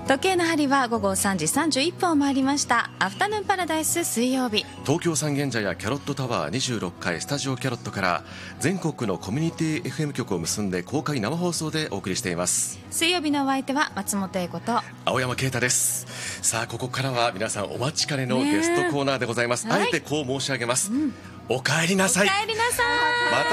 時計の針は午後3時31分を回りました。アフタヌーンパラダイス水曜日、 東京三軒茶屋キャロットタワー26階スタジオキャロットから全国のコミュニティ FM 局を結んで公開生放送でお送りしています。 水曜日のお相手は松本英子と青山啓太です。さあここからは皆さんお待ちかねのゲストコーナーでございます。あえてこう申し上げます、お帰りなさい。 お帰りなさい。 また